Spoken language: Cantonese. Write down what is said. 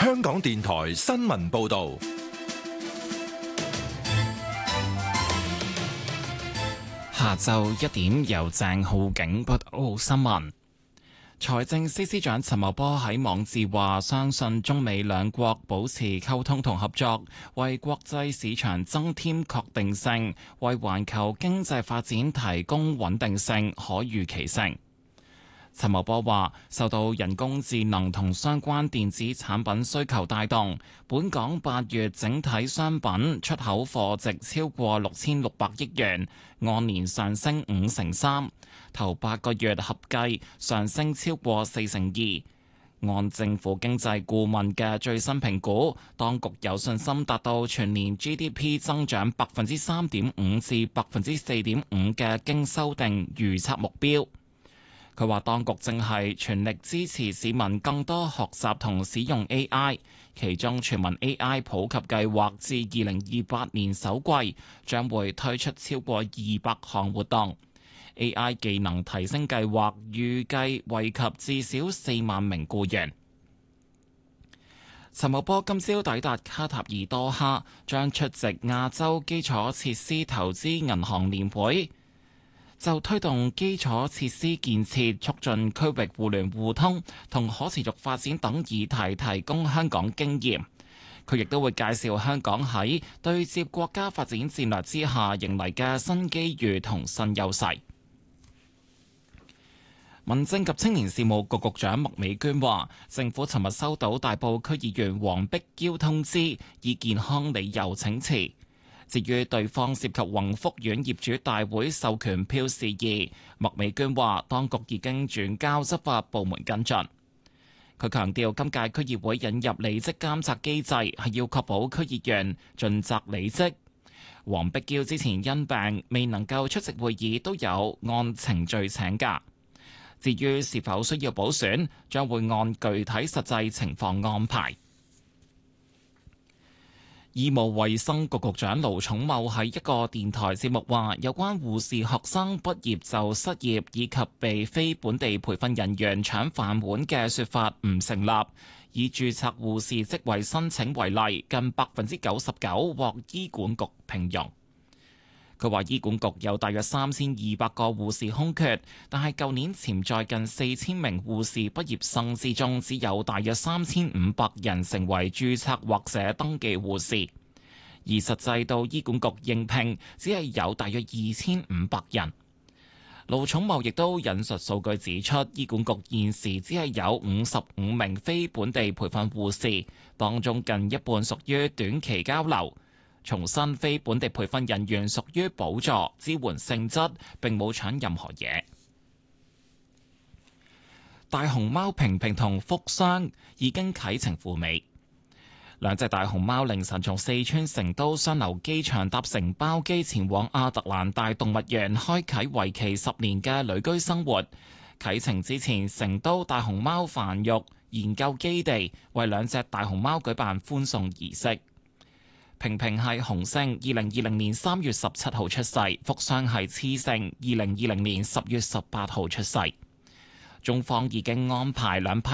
香港電台新聞報道。 下晝1點，由鄭浩景報道新聞。財政司司長陳茂波喺網誌話，相信中美兩國保持溝通同合作，為國際市場增添確定性，為環球經濟發展提供穩定性、可預期性。陳茂波話，受到人工智能同相關電子產品需求帶動，本港8月整體商品出口貨值超過6600億元，按年上升53%，頭8個月合計上升超過42%。按政府經濟顧問嘅最新評估，當局有信心達到全年 GDP 增長3.5%至4.5%嘅經修訂預測目標。佢話：當局正係全力支持市民更多學習同使用 AI， 其中全民 AI 普及計劃至2028年首季將會推出超過200項活動。AI 技能提升計劃預計惠及至少4萬名僱員。陳茂波今朝抵達卡塔爾多哈，將出席亞洲基礎設施投資銀行年會。就推動基礎設施建設、促進區域互聯互通同可持續發展等議題提供香港經驗。佢亦都會介紹香港喺對接國家發展戰略之下迎嚟嘅新機遇同新優勢。民政及青年事務局局長麥美娟話，政府尋日收到大埔區議員黃碧嬌通知，以健康理由請辭。至於對方涉及宏福苑業主大會授權票事宜，麥美娟話當局已經轉交執法部門跟進。佢強調今屆區議會引入履職監察機制係要確保區議員盡責履職。黃碧嬌之前因病未能夠出席會議，都有按程序請假。至於是否需要補選，將會按具體實際情況安排。醫務衛生局局長盧寵茂喺一個電台節目話，有關護士學生畢業就失業以及被非本地培訓人員搶飯碗嘅說法唔成立。以註冊護士職位申請為例，近99%獲醫管局聘用。佢話醫管局有大約3200個護士空缺，但係舊年潛在近4000名護士畢業生之中，只有大約3500人成為註冊或者登記護士，而實際到醫管局應聘只係有大約2500人。盧寵茂亦都引述數據指出，醫管局現時只係有55名非本地培訓護士，當中近一半屬於短期交流。重申非本地培訓人員屬於補助支援性質，並冇搶任何嘢。大熊貓平平同福箱已經啟程赴美，兩隻大熊貓凌晨從四川成都雙流機場搭乘包機前往亞特蘭大動物園，開啟為期10年嘅旅居生活。啟程之前，成都大熊貓繁育研究基地為兩隻大熊貓舉辦歡送儀式。平平係雄性，2020年3月17號出世；福箱係雌性，2020年10月18號出世。中方已經安排兩批